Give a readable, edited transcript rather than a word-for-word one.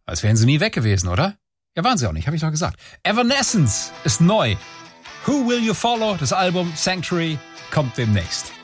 Als wären sie nie weg gewesen, oder? Ja, waren sie auch nicht, habe ich doch gesagt. Evanescence ist neu. Who Will You Follow? Das Album Sanctuary kommt demnächst.